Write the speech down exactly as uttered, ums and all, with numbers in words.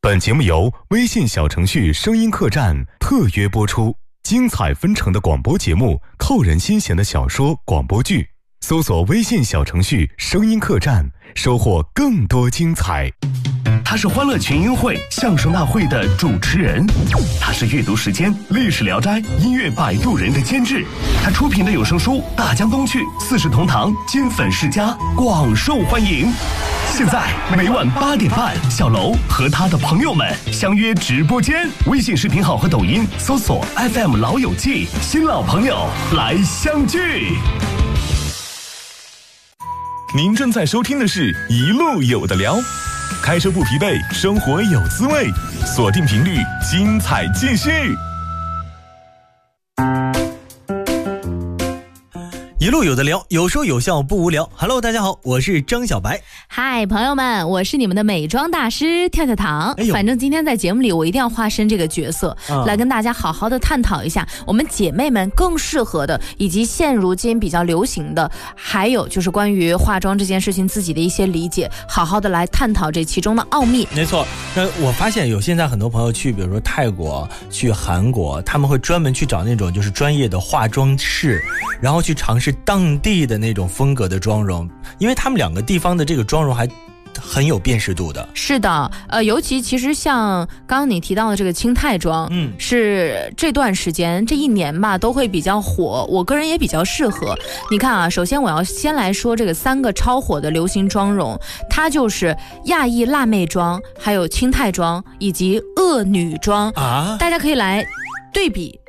本节目由微信小程序声音客栈特约播出，精彩纷呈的广播节目，扣人心弦的小说广播剧，搜索微信小程序声音客栈，收获更多精彩。 他是欢乐群英会相声大会的主持人，他是阅读时间历史聊斋音乐摆渡人的监制，他出品的有声书《大江东去》四世同堂金粉世家广受欢迎。现在每晚八点半，小楼和他的朋友们相约直播间，微信视频号和抖音搜索 F M 老友记，新老朋友来相聚。 您正在收听的是一路有的聊，开车不疲惫，生活有滋味，锁定频率，精彩继续。 一路有的聊，有说有笑不无聊。 Hello， 大家好，我是张小白。 嗨，朋友们，我是你们的美妆大师跳跳糖、哎、反正今天在节目里我一定要化身这个角色、嗯、来跟大家好好的探讨一下我们姐妹们更适合的，以及现如今比较流行的，还有就是关于化妆这件事情自己的一些理解，好好的来探讨这其中的奥秘。 没错，那我发现有现在很多朋友去比如说泰国，去韩国，他们会专门去找那种就是专业的化妆室，然后去尝试当地的那种风格的妆容，因为他们两个地方的这个妆容还很有辨识度的。是的，呃，尤其其实像刚刚你提到的这个清泰妆，嗯，是这段时间这一年吧都会比较火，我个人也比较适合。你看啊，首先我要先来说这个三个超火的流行妆容，它就是亚裔辣妹妆，还有清泰妆以及恶女妆啊，大家可以来对比